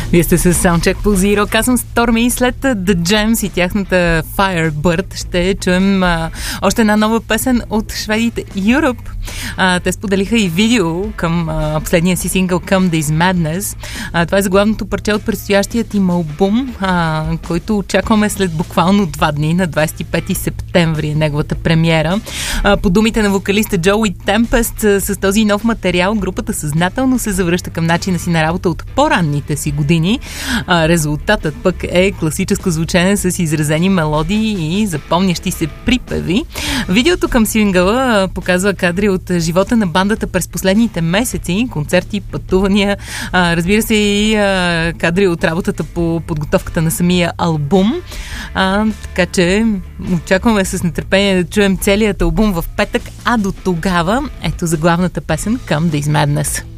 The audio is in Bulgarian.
Вие сте с Soundcheck по Zero. Казвам Stormy. След The Gems и тяхната Firebird ще чуем още една нова песен от шведите Europe. Те споделиха и видео към последния си сингъл Come This Madness. Това е заглавното парче от предстоящият им албум, който очакваме след буквално 2 дни, на 25 септември е неговата премиера. По думите на вокалиста Джоуи Темпест, с този нов материал групата съзнателно се завръща към начина си на работа от по-ранните си години. Резултатът пък е класическо звучене с изразени мелодии и запомнящи се припеви. Видеото към сингъла показва кадри от живота на бандата през последните месеци, концерти, пътувания, разбира се и кадри от работата по подготовката на самия албум. Така че очакваме с нетърпение да чуем целият албум в петък, а до тогава ето заглавната песен Come This Madness.